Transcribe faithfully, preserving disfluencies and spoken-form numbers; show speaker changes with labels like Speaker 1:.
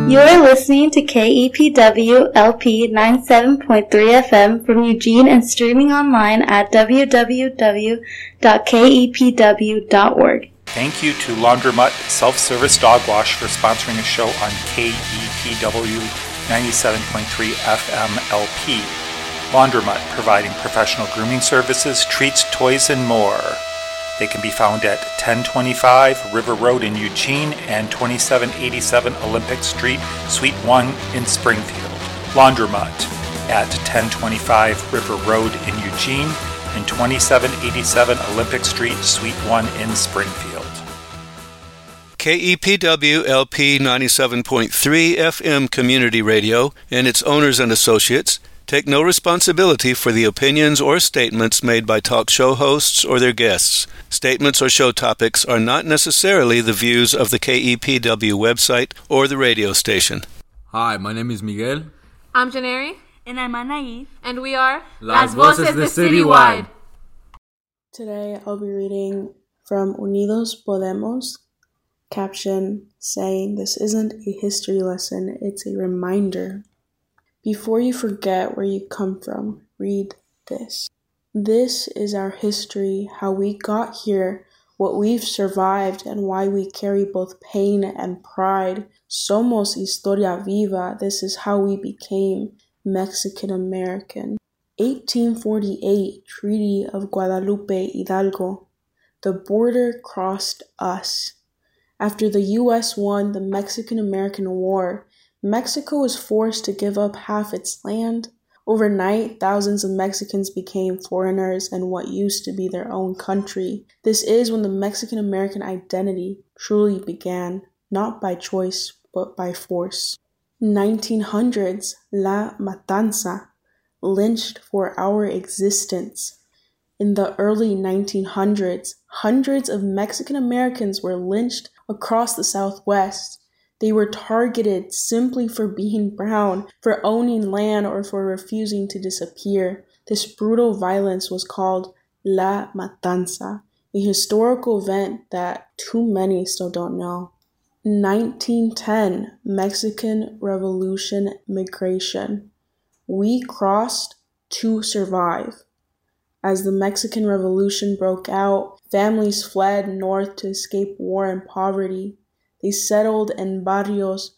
Speaker 1: You're listening to K E P W L P ninety-seven point three F M from Eugene and streaming online at w w w dot k e p w dot org.
Speaker 2: Thank you to Laundromat Self-Service Dog Wash for sponsoring a show on K E P W ninety-seven point three F M L P. Laundromat, providing professional grooming services, treats, toys, and more. They can be found at ten twenty-five River Road in Eugene and twenty-seven eighty-seven Olympic Street, Suite one in Springfield. Laundromat at ten twenty-five River Road in Eugene and twenty-seven eighty-seven Olympic Street, Suite one in Springfield.
Speaker 3: K E P W L P ninety-seven point three F M Community Radio and its owners and associates take no responsibility for the opinions or statements made by talk show hosts or their guests. Statements or show topics are not necessarily the views of the K E P W website or the radio station.
Speaker 4: Hi, my name is Miguel.
Speaker 5: I'm Janeri.
Speaker 6: And I'm Anaí.
Speaker 5: And we are
Speaker 4: Las Voces de Citywide.
Speaker 7: Today I'll be reading from Unidos Podemos, caption saying, "This isn't a history lesson, it's a reminder. Before you forget where you come from, read this. This is our history, how we got here, what we've survived, and why we carry both pain and pride. Somos historia viva. This is how we became Mexican American." eighteen forty-eight, Treaty of Guadalupe Hidalgo. The border crossed us. After the U S won the Mexican-American War, Mexico was forced to give up half its land. Overnight, thousands of Mexicans became foreigners in what used to be their own country. This is when the Mexican-American identity truly began, not by choice, but by force. nineteen hundreds, La Matanza, lynched for our existence. In the early nineteen hundreds, hundreds of Mexican Americans were lynched across the Southwest. They were targeted simply for being brown, for owning land, or for refusing to disappear. This brutal violence was called La Matanza, a historical event that too many still don't know. nineteen ten, Mexican Revolution migration. We crossed to survive. As the Mexican Revolution broke out, families fled north to escape war and poverty. They settled in barrios